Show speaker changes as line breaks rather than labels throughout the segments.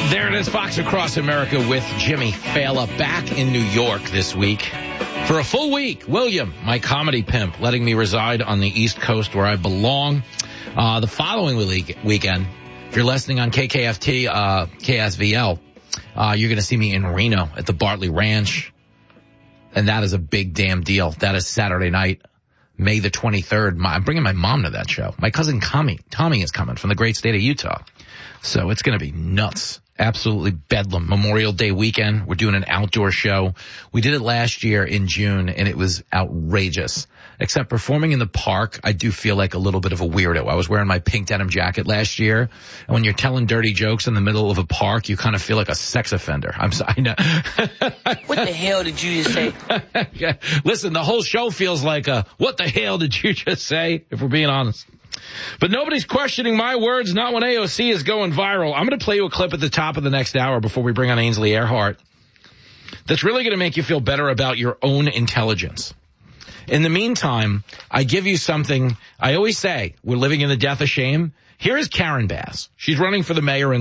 There it is, Fox Across America with Jimmy Fallon back in New York this week. For a full week, William, my comedy pimp, letting me reside on the East Coast where I belong. The following weekend, if you're listening on KKFT, KSVL, you're going to see me in Reno at the Bartley Ranch. And that is a big damn deal. That is Saturday night, May the 23rd. I'm bringing my mom to that show. My cousin Tommy is coming from the great state of Utah. So it's going to be nuts. Absolutely bedlam. Memorial Day weekend. We're doing an outdoor show. We did it last year in June, and it was outrageous. Except performing in the park, I do feel like a little bit of a weirdo. I was wearing my pink denim jacket last year, and when you're telling dirty jokes in the middle of a park, you kind of feel like a sex offender. I'm sorry. I know.
What the hell did you just say?
Yeah. Listen, the whole show feels like what the hell did you just say, if we're being honest. But nobody's questioning my words, not when AOC is going viral. I'm going to play you a clip at the top of the next hour before we bring on Ainsley Earhart. That's really going to make you feel better about your own intelligence. In the meantime, I give you something. I always say we're living in the death of shame. Here is Karen Bass. She's running for the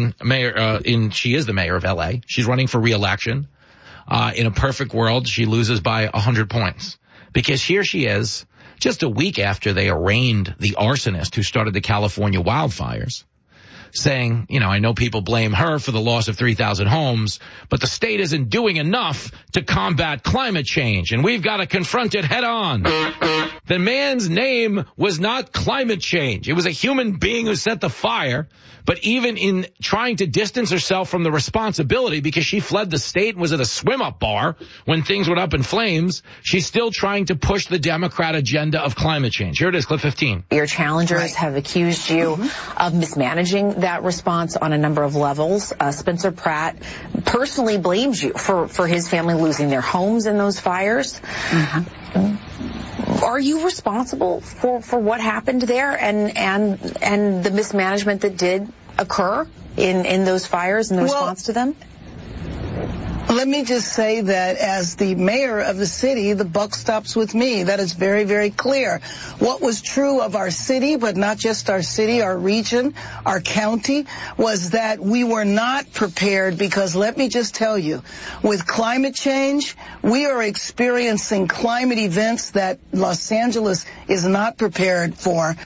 she is the mayor of LA. She's running for re-election. In a perfect world, she loses by 100 points because here she is. Just a week after they arraigned the arsonist who started the California wildfires, saying, I know people blame her for the loss of 3,000 homes, but the state isn't doing enough to combat climate change, and we've got to confront it head on. The man's name was not climate change. It was a human being who set the fire, but even in trying to distance herself from the responsibility because she fled the state and was at a swim-up bar when things went up in flames, she's still trying to push the Democrat agenda of climate change. Here it is, clip 15.
Your challengers have accused you of mismanaging that response on a number of levels. Spencer Pratt personally blames you for his family losing their homes in those fires. Are you responsible for what happened there and the mismanagement that did occur in those fires and the response to them?
Let me just say that as the mayor of the city, the buck stops with me. That is very, very clear. What was true of our city, but not just our city, our region, our county, was that we were not prepared because let me just tell you, with climate change, we are experiencing climate events that Los Angeles is not prepared for.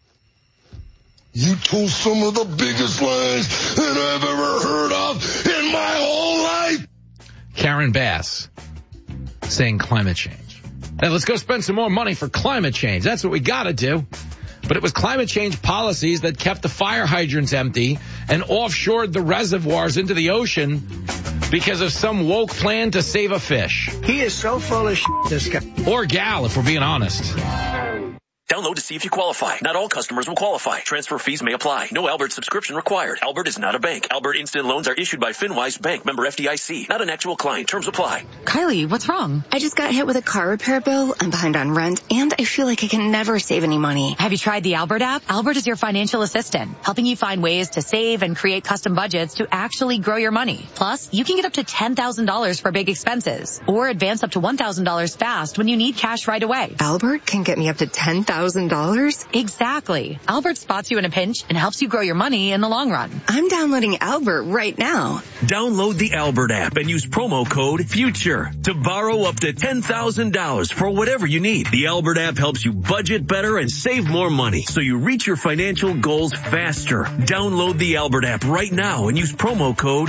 You told some of the biggest lies that I've ever heard of in my whole life.
Karen Bass saying climate change. Now let's go spend some more money for climate change. That's what we got to do. But it was climate change policies that kept the fire hydrants empty and offshored the reservoirs into the ocean because of some woke plan to save a fish.
He is so full of shit, this guy.
Or gal, if we're being honest.
Download to see if you qualify. Not all customers will qualify. Transfer fees may apply. No Albert subscription required. Albert is not a bank. Albert Instant Loans are issued by FinWise Bank, member FDIC. Not an actual client. Terms apply.
Kylie, what's wrong? I just got hit with a car repair bill. I'm behind on rent, and I feel like I can never save any money.
Have you tried the Albert app? Albert is your financial assistant, helping you find ways to save and create custom budgets to actually grow your money. Plus, you can get up to $10,000 for big expenses, or advance up to $1,000 fast when you need cash right away.
Albert can get me up to $10,000?
Exactly. Albert spots you in a pinch and helps you grow your money in the long run.
I'm downloading Albert right now.
Download the Albert app and use promo code FUTURE to borrow up to $10,000 for whatever you need. The Albert app helps you budget better and save more money so you reach your financial goals faster. Download the Albert app right now and use promo code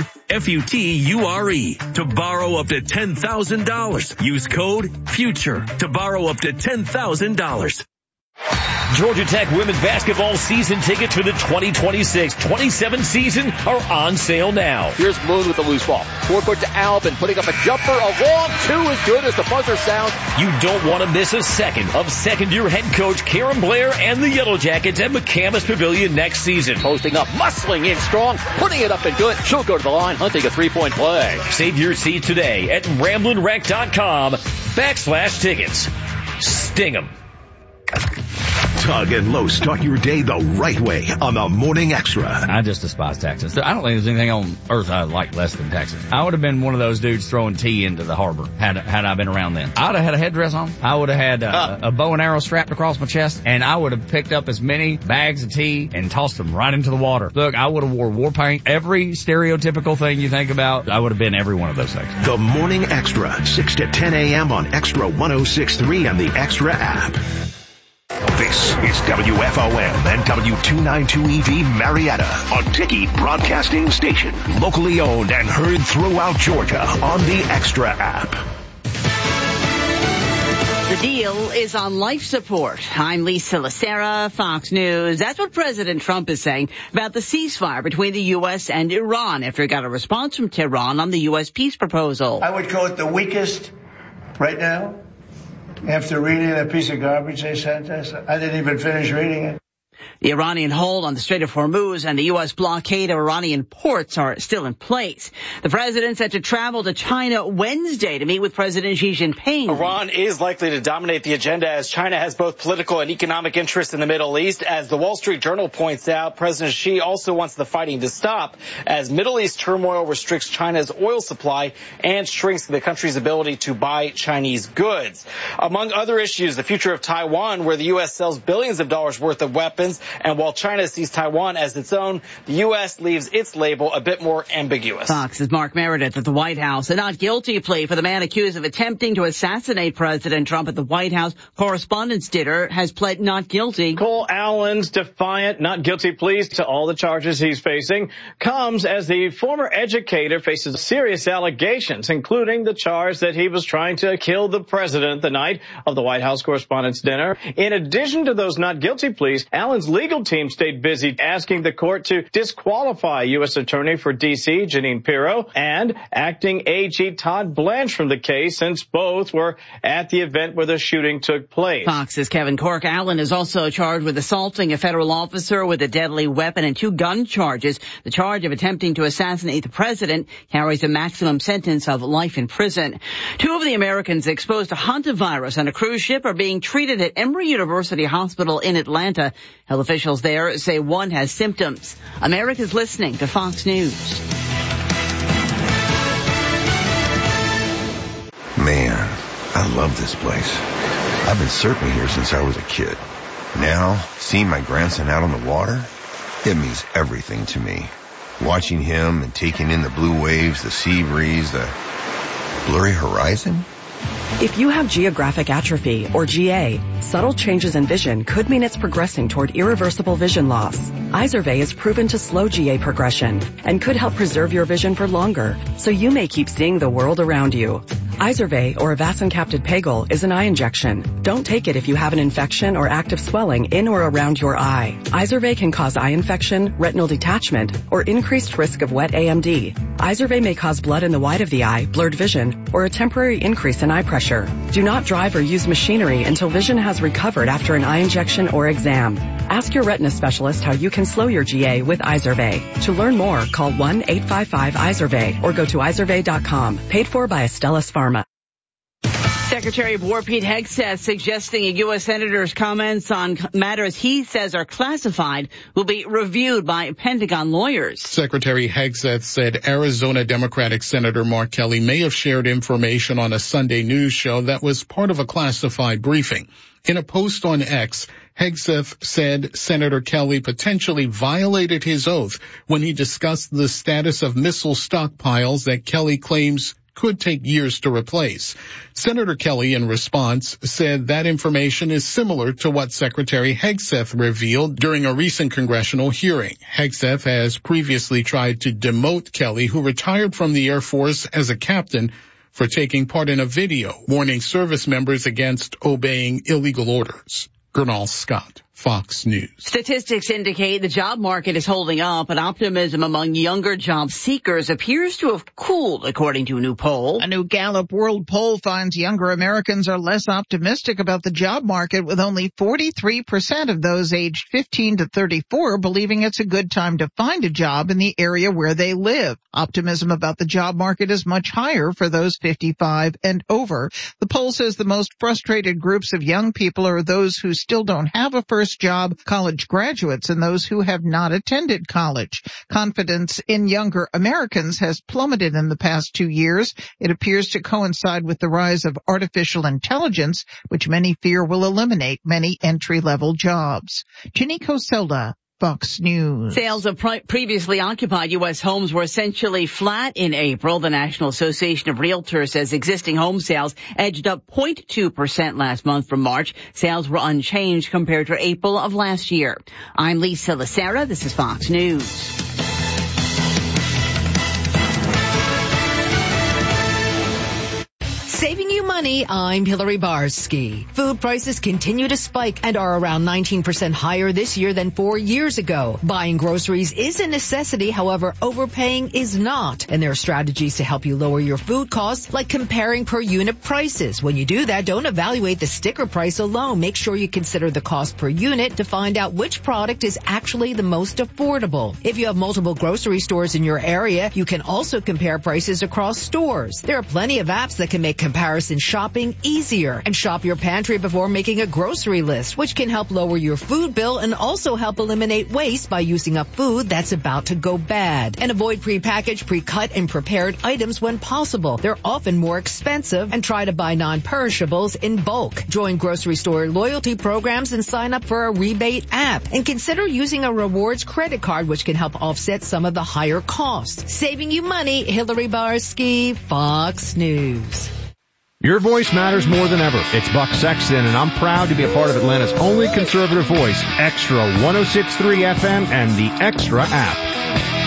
FUTURE to borrow up to $10,000. Use code FUTURE to borrow up to $10,000.
Georgia Tech women's basketball season tickets for the 2026-27 season are on sale now.
Here's Moon with the loose ball. Forecourt to Albin, putting up a jumper. A long two is good as the buzzer sounds.
You don't want to miss a second of second-year head coach Karen Blair and the Yellow Jackets at McCamus Pavilion next season.
Posting up, muscling in strong, putting it up and good. She'll go to the line, hunting a three-point play.
Save your seat today at RamblinWreck.com/tickets. Sting 'em.
Tug and Lowe start your day the right way on the Morning Extra.
I just despise Texas. I don't think there's anything on earth I like less than Texas. I would have been one of those dudes throwing tea into the harbor had I been around then. I would have had a headdress on. I would have had a bow and arrow strapped across my chest, and I would have picked up as many bags of tea and tossed them right into the water. Look, I would have wore war paint. Every stereotypical thing you think about, I would have been every one of those things.
The Morning Extra, 6 to 10 a.m. on Extra 106.3 and the Extra app. This is WFOM and W292EV Marietta, a Dickey Broadcasting Station. Locally owned and heard throughout Georgia on the Extra app.
The deal is on life support. I'm Lisa Lacera, Fox News. That's what President Trump is saying about the ceasefire between the U.S. and Iran after he got a response from Tehran on the U.S. peace proposal.
I would call it the weakest right now. After reading that piece of garbage they sent us, I didn't even finish reading it.
The Iranian hold on the Strait of Hormuz and the U.S. blockade of Iranian ports are still in place. The president set to travel to China Wednesday to meet with President Xi Jinping.
Iran is likely to dominate the agenda as China has both political and economic interests in the Middle East. As the Wall Street Journal points out, President Xi also wants the fighting to stop as Middle East turmoil restricts China's oil supply and shrinks the country's ability to buy Chinese goods. Among other issues, the future of Taiwan, where the U.S. sells billions of dollars worth of weapons. And while China sees Taiwan as its own, the U.S. leaves its label a bit more ambiguous.
Fox's Mark Meredith at the White House. A not guilty plea for the man accused of attempting to assassinate President Trump at the White House Correspondents' Dinner has pled not guilty.
Cole Allen's defiant not guilty pleas to all the charges he's facing comes as the former educator faces serious allegations, including the charge that he was trying to kill the president the night of the White House Correspondents' Dinner. In addition to those not guilty pleas, Allen's legal team stayed busy asking the court to disqualify U.S. Attorney for D.C. Jeanine Pirro and acting AG Todd Blanche from the case, since both were at the event where the shooting took place.
Fox's Kevin Corke. Allen is also charged with assaulting a federal officer with a deadly weapon and 2 gun charges. The charge of attempting to assassinate the president carries a maximum sentence of life in prison. 2 of the Americans exposed to hantavirus on a cruise ship are being treated at Emory University Hospital in Atlanta. Health officials there say one has symptoms. America's listening to Fox News.
Man, I love this place. I've been surfing here since I was a kid. Now, seeing my grandson out on the water, it means everything to me. Watching him and taking in the blue waves, the sea breeze, the blurry horizon.
If you have geographic atrophy, or GA, subtle changes in vision could mean it's progressing toward irreversible vision loss. Izervay is proven to slow GA progression and could help preserve your vision for longer, so you may keep seeing the world around you. Izervay, or avacincaptad pegol, is an eye injection. Don't take it if you have an infection or active swelling in or around your eye. Izervay can cause eye infection, retinal detachment, or increased risk of wet AMD. Izervay may cause blood in the white of the eye, blurred vision, or a temporary increase in eye pressure. Do not drive or use machinery until vision has recovered after an eye injection or exam. Ask your retina specialist how you can slow your GA with Izervay. To learn more, call 1-855-IZERVAY or go to izervay.com. Paid for by Astellas Pharma.
Secretary of War Pete Hegseth suggesting a U.S. senator's comments on matters he says are classified will be reviewed by Pentagon lawyers.
Secretary Hegseth said Arizona Democratic Senator Mark Kelly may have shared information on a Sunday news show that was part of a classified briefing. In a post on X, Hegseth said Senator Kelly potentially violated his oath when he discussed the status of missile stockpiles that Kelly claims could take years to replace. Senator Kelly, in response, said that information is similar to what Secretary Hegseth revealed during a recent congressional hearing. Hegseth has previously tried to demote Kelly, who retired from the Air Force as a captain, for taking part in a video warning service members against obeying illegal orders. Gernal Scott, Fox News.
Statistics indicate the job market is holding up, but optimism among younger job seekers appears to have cooled, according to a new poll.
A new Gallup World Poll finds younger Americans are less optimistic about the job market, with only 43% of those aged 15 to 34 believing it's a good time to find a job in the area where they live. Optimism about the job market is much higher for those 55 and over. The poll says the most frustrated groups of young people are those who still don't have a first first job college graduates and those who have not attended college. Confidence in younger Americans has plummeted in the past 2 years. It appears to coincide with the rise of artificial intelligence, which many fear will eliminate many entry-level jobs. Ginny Coselda, Fox News.
Sales of previously occupied U.S. homes were essentially flat in April. The National Association of Realtors says existing home sales edged up 0.2% last month from March. Sales were unchanged compared to April of last year. I'm Lisa Lacera. This is Fox News.
Saving you money, I'm Hillary Barsky. Food prices continue to spike and are around 19% higher this year than 4 years ago. Buying groceries is a necessity, however, overpaying is not. And there are strategies to help you lower your food costs, like comparing per unit prices. When you do that, don't evaluate the sticker price alone. Make sure you consider the cost per unit to find out which product is actually the most affordable. If you have multiple grocery stores in your area, you can also compare prices across stores. There are plenty of apps that can make comparison shopping easier, and shop your pantry before making a grocery list, which can help lower your food bill and also help eliminate waste by using up food that's about to go bad. And avoid prepackaged, pre-cut, and prepared items when possible. They're often more expensive, and try to buy non-perishables in bulk. Join grocery store loyalty programs and sign up for a rebate app. And consider using a rewards credit card, which can help offset some of the higher costs. Saving you money, Hillary Barsky, Fox News.
Your voice matters more than ever. It's Buck Sexton, and I'm proud to be a part of Atlanta's only conservative voice, Extra 106.3 FM and the Extra app.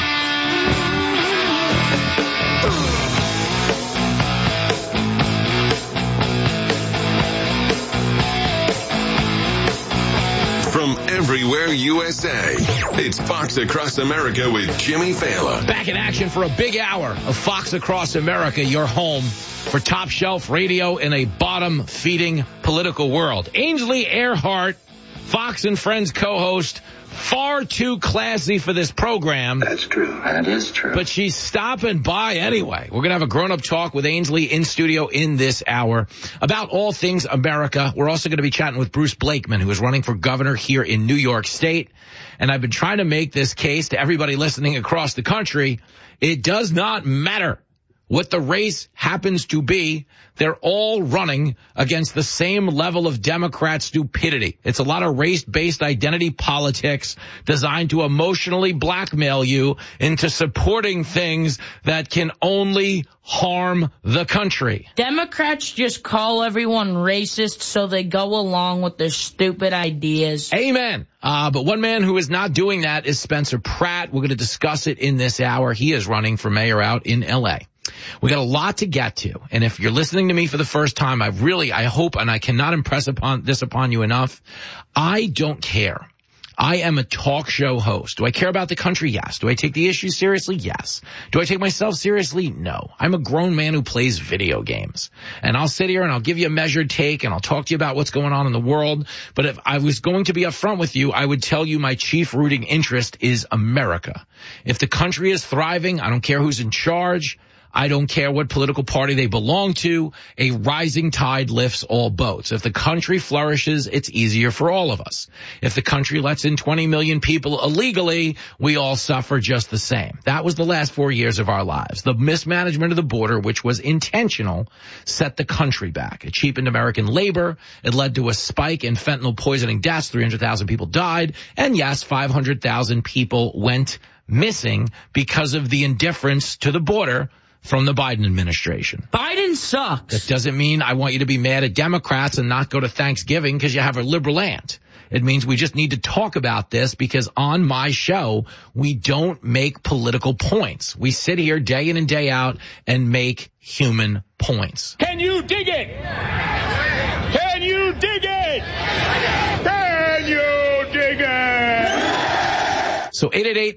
From everywhere USA, it's Fox Across America with Jimmy Fallon.
Back in action for a big hour of Fox Across America, your home for top shelf radio in a bottom-feeding political world. Ainsley Earhardt, Fox and Friends co-host, far too classy for this program.
That's true. That is true.
But she's stopping by anyway. We're going to have a grown-up talk with Ainsley in studio in this hour about all things America. We're also going to be chatting with Bruce Blakeman, who is running for governor here in New York State. And I've been trying to make this case to everybody listening across the country. It does not matter what the race happens to be. They're all running against the same level of Democrat stupidity. It's a lot of race-based identity politics designed to emotionally blackmail you into supporting things that can only harm the country.
Democrats just call everyone racist so they go along with their stupid ideas.
Amen. But one man who is not doing that is Spencer Pratt. We're going to discuss it in this hour. He is running for mayor out in L.A. We got a lot to get to, and if you're listening to me for the first time, I hope, and I cannot impress upon you enough, I don't care. I am a talk show host. Do I care about the country? Yes. Do I take the issues seriously? Yes. Do I take myself seriously? No. I'm a grown man who plays video games, and I'll sit here and I'll give you a measured take, and I'll talk to you about what's going on in the world. But if I was going to be upfront with you, I would tell you my chief rooting interest is America. If the country is thriving, I don't care who's in charge. I don't care what political party they belong to. A rising tide lifts all boats. If the country flourishes, it's easier for all of us. If the country lets in 20 million people illegally, we all suffer just the same. That was the last 4 years of our lives. The mismanagement of the border, which was intentional, set the country back. It cheapened American labor. It led to a spike in fentanyl poisoning deaths. 300,000 people died. And yes, 500,000 people went missing because of the indifference to the border from the Biden administration.
Biden sucks.
That doesn't mean I want you to be mad at Democrats and not go to Thanksgiving because you have a liberal aunt. It means we just need to talk about this because on my show, we don't make political points. We sit here day in and day out and make human points.
Can you dig it? Can you dig it? Can you dig it?
So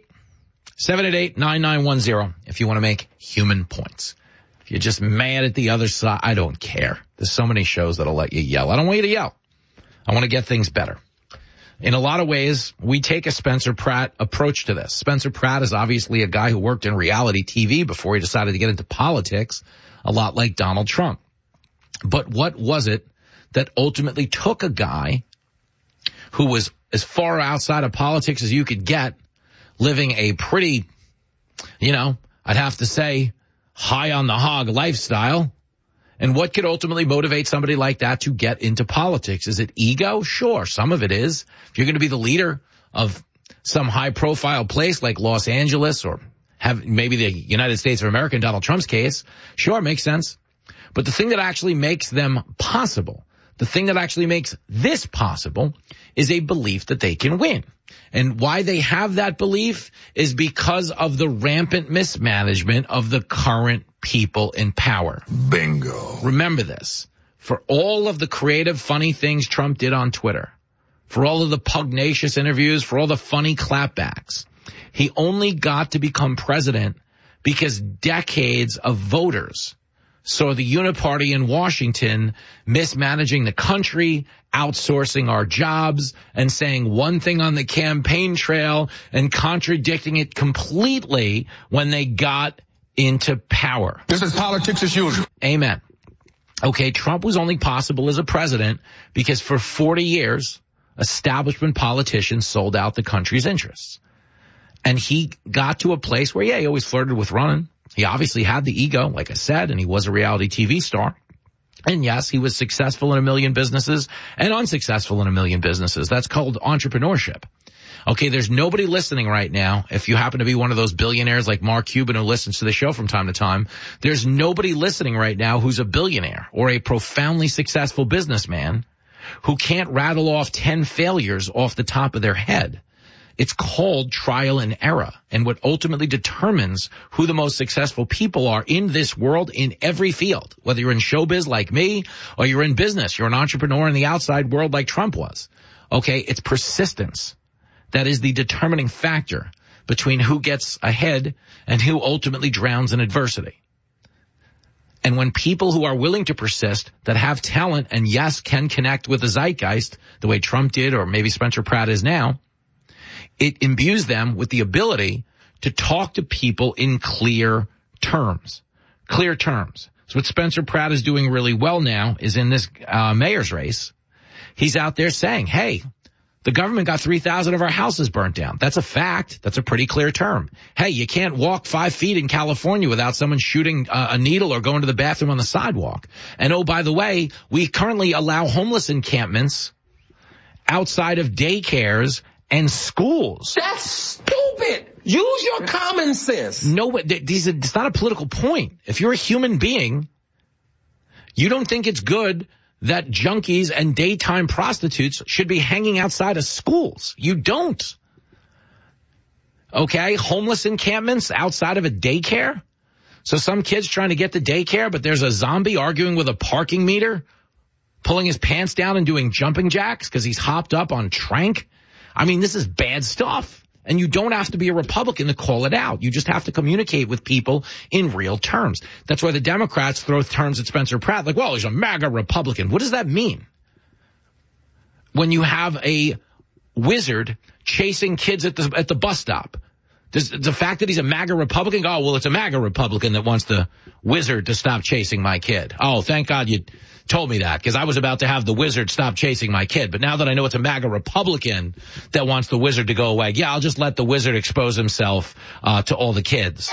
888-788-9910 if you want to make human points. If you're just mad at the other side, I don't care. There's so many shows that'll let you yell. I don't want you to yell. I want to get things better. In a lot of ways, we take a Spencer Pratt approach to this. Spencer Pratt is obviously a guy who worked in reality TV before he decided to get into politics, a lot like Donald Trump. But what was it that ultimately took a guy who was as far outside of politics as you could get, living a pretty, I'd have to say, high on the hog lifestyle. And what could ultimately motivate somebody like that to get into politics? Is it ego? Sure, some of it is. If you're going to be the leader of some high-profile place like Los Angeles or have maybe the United States of America in Donald Trump's case, sure, makes sense. But the thing that actually makes them possible, the thing that actually makes this possible, is a belief that they can win. And why they have that belief is because of the rampant mismanagement of the current people in power.
Bingo.
Remember this. For all of the creative, funny things Trump did on Twitter, for all of the pugnacious interviews, for all the funny clapbacks, he only got to become president because decades of voters saw the uniparty in Washington mismanaging the country, outsourcing our jobs, and saying one thing on the campaign trail and contradicting it completely when they got into power.
This is politics as usual.
Amen. Okay, Trump was only possible as a president because for 40 years, establishment politicians sold out the country's interests. And he got to a place where, he always flirted with running. He obviously had the ego, like I said, and he was a reality TV star. And yes, he was successful in a million businesses and unsuccessful in a million businesses. That's called entrepreneurship. Okay, there's nobody listening right now. If you happen to be one of those billionaires like Mark Cuban who listens to the show from time to time, there's nobody listening right now who's a billionaire or a profoundly successful businessman who can't rattle off 10 failures off the top of their head. It's called trial and error. And what ultimately determines who the most successful people are in this world in every field, whether you're in showbiz like me or you're in business, you're an entrepreneur in the outside world like Trump was. Okay, it's persistence that is the determining factor between who gets ahead and who ultimately drowns in adversity. And when people who are willing to persist, that have talent and yes, can connect with the zeitgeist the way Trump did or maybe Spencer Pratt is now, it imbues them with the ability to talk to people in clear terms. Clear terms. So what Spencer Pratt is doing really well now is in this mayor's race, he's out there saying, hey, the government got 3,000 of our houses burnt down. That's a fact. That's a pretty clear term. Hey, you can't walk 5 feet in California without someone shooting a needle or going to the bathroom on the sidewalk. And oh, by the way, we currently allow homeless encampments outside of daycares and schools.
That's stupid. Use your common sense.
No, it's not a political point. If you're a human being, you don't think it's good that junkies and daytime prostitutes should be hanging outside of schools. You don't. Okay, homeless encampments outside of a daycare. So some kid's trying to get to daycare, but there's a zombie arguing with a parking meter, pulling his pants down and doing jumping jacks because he's hopped up on Trank. I mean, this is bad stuff. And you don't have to be a Republican to call it out. You just have to communicate with people in real terms. That's why the Democrats throw terms at Spencer Pratt like, well, he's a MAGA Republican. What does that mean? When you have a wizard chasing kids at the bus stop, does the fact that he's a MAGA Republican, oh, well, it's a MAGA Republican that wants the wizard to stop chasing my kid. Oh, thank God you told me that, because I was about to have the wizard stop chasing my kid. But now that I know it's a MAGA Republican that wants the wizard to go away, yeah, I'll just let the wizard expose himself to all the kids.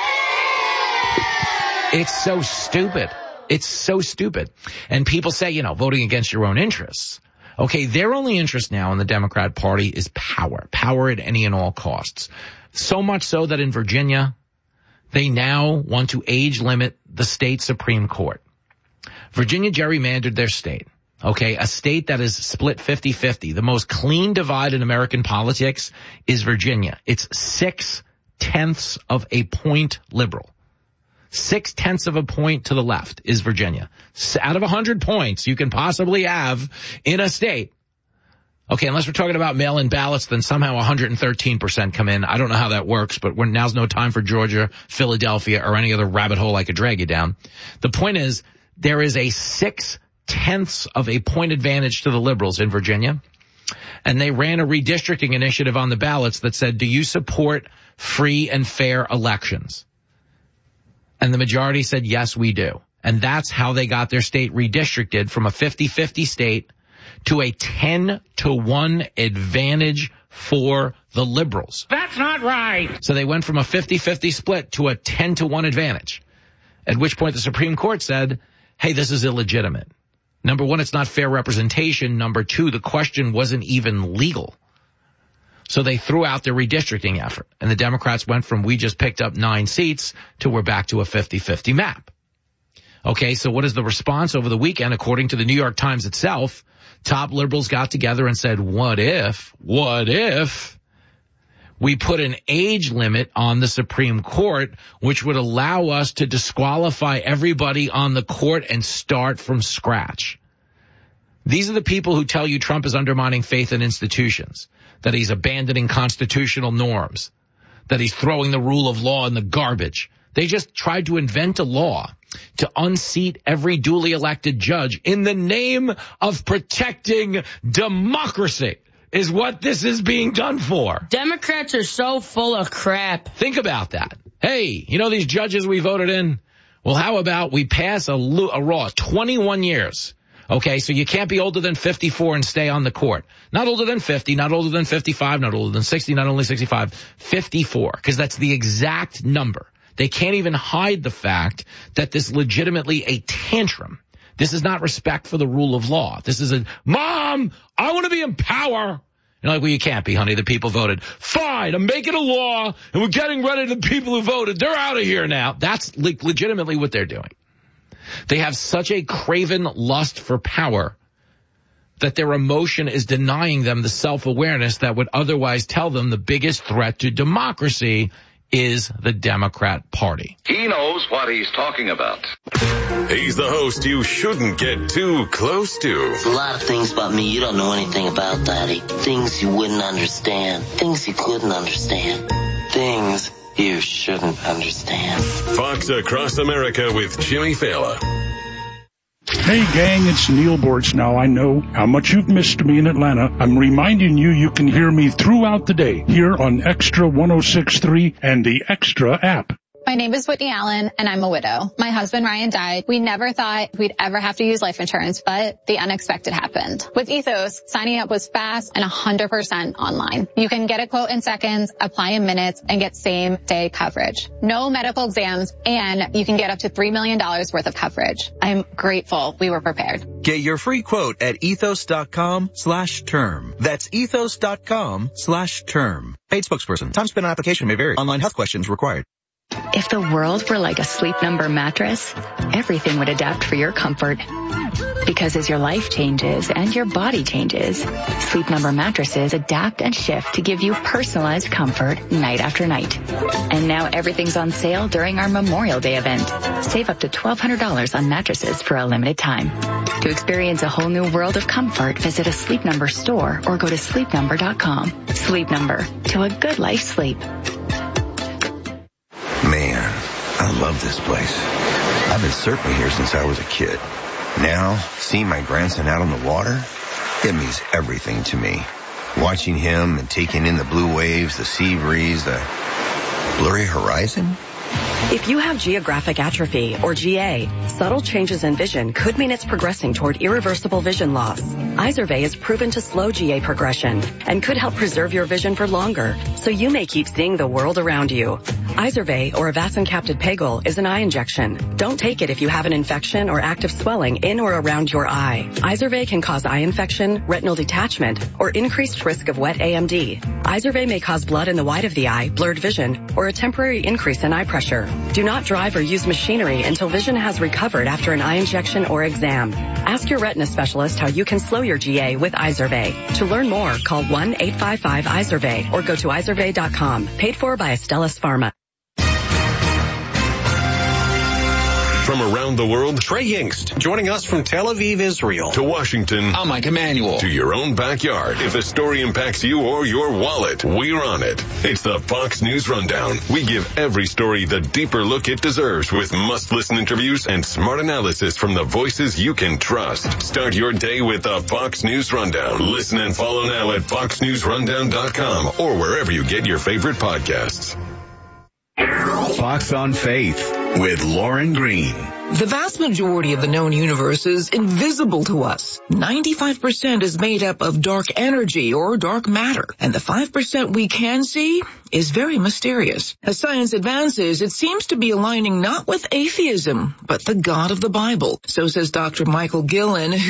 It's so stupid. It's so stupid. And people say, voting against your own interests. Okay, their only interest now in the Democrat Party is power. Power at any and all costs. So much so that in Virginia, they now want to age limit the state Supreme Court. Virginia gerrymandered their state. Okay, a state that is split 50-50. The most clean divide in American politics is Virginia. It's 0.6 of a point liberal. 0.6 of a point to the left is Virginia. Out of 100 points you can possibly have in a state. Okay, unless we're talking about mail-in ballots, then somehow 113% come in. I don't know how that works, but now's no time for Georgia, Philadelphia, or any other rabbit hole I could drag you down. The point is, there is a 0.6 of a point advantage to the liberals in Virginia, and they ran a redistricting initiative on the ballots that said, do you support free and fair elections? And the majority said, yes, we do. And that's how they got their state redistricted from a 50-50 state to a 10-1 advantage for the liberals.
That's not right.
So they went from a 50-50 split to a 10-1 advantage, at which point the Supreme Court said, hey, this is illegitimate. Number one, it's not fair representation. Number two, the question wasn't even legal. So they threw out their redistricting effort, and the Democrats went from we just picked up 9 seats to we're back to a 50-50 map. Okay, so what is the response over the weekend? According to the New York Times itself, top liberals got together and said, what if we put an age limit on the Supreme Court, which would allow us to disqualify everybody on the court and start from scratch? These are the people who tell you Trump is undermining faith in institutions, that he's abandoning constitutional norms, that he's throwing the rule of law in the garbage. They just tried to invent a law to unseat every duly elected judge in the name of protecting democracy is what this is being done for.
Democrats are so full of crap.
Think about that. Hey, you know these judges we voted in? Well, how about we pass a law, 21 years. Okay, so you can't be older than 54 and stay on the court. Not older than 50, not older than 55, not older than 60, not only 65, 54, because that's the exact number. They can't even hide the fact that this is legitimately a tantrum. This is not respect for the rule of law. This is Mom, I want to be in power. You're like, well, you can't be, honey. The people voted. Fine, I'm making a law, and we're getting rid of the people who voted. They're out of here now. That's legitimately what they're doing. They have such a craven lust for power that their emotion is denying them the self-awareness that would otherwise tell them the biggest threat to democracy is the Democrat Party.
He knows what he's talking about. He's the host you shouldn't get too close to.
There's a lot of things about me you don't know anything about, Daddy. Things you wouldn't understand. Things you couldn't understand. Things you shouldn't understand.
Fox Across America with Jimmy Fallon.
Hey gang, it's Neil Bortz. Now I know how much you've missed me in Atlanta. I'm reminding you you can hear me throughout the day here on Extra 106.3 and the Extra app.
My name is Whitney Allen, and I'm a widow. My husband, Ryan, died. We never thought we'd ever have to use life insurance, but the unexpected happened. With Ethos, signing up was fast and 100% online. You can get a quote in seconds, apply in minutes, and get same-day coverage. No medical exams, and you can get up to $3 million worth of coverage. I'm grateful we were prepared.
Get your free quote at ethos.com/term. That's ethos.com/term. Paid spokesperson. Time spent on application may vary. Online health questions required.
If the world were like a Sleep Number mattress, everything would adapt for your comfort. Because as your life changes and your body changes, Sleep Number mattresses adapt and shift to give you personalized comfort night after night. And now everything's on sale during our Memorial Day event. Save up to $1,200 on mattresses for a limited time. To experience a whole new world of comfort, visit a Sleep Number store or go to sleepnumber.com. Sleep Number, to a good life sleep.
Man, I love this place. I've been surfing here since I was a kid. Now, seeing my grandson out on the water, it means everything to me. Watching him and taking in the blue waves, the sea breeze, the blurry horizon.
If you have geographic atrophy, or GA, subtle changes in vision could mean it's progressing toward irreversible vision loss. Izervay is proven to slow GA progression and could help preserve your vision for longer, so you may keep seeing the world around you. Izervay, or avacincaptad pegol, is an eye injection. Don't take it if you have an infection or active swelling in or around your eye. Izervay can cause eye infection, retinal detachment, or increased risk of wet AMD. Izervay may cause blood in the white of the eye, blurred vision, or a temporary increase in eye pressure. Do not drive or use machinery until vision has recovered after an eye injection or exam. Ask your retina specialist how you can slow your GA with Izervay. To learn more, call 1-855-IZERVAY or go to izervay.com. Paid for by Astellas Pharma.
From around the world,
Trey Yingst, joining us from Tel Aviv, Israel.
To Washington.
I'm Mike Emanuel.
To your own backyard. If a story impacts you or your wallet, we're on it. It's the Fox News Rundown. We give every story the deeper look it deserves with must-listen interviews and smart analysis from the voices you can trust. Start your day with the Fox News Rundown. Listen and follow now at foxnewsrundown.com or wherever you get your favorite podcasts.
Fox on Faith with Lauren Green.
The vast majority of the known universe is invisible to us. 95% is made up of dark energy or dark matter, and the 5% we can see is very mysterious. As science advances, it seems to be aligning not with atheism, but the God of the Bible. So says Dr. Michael Gillen,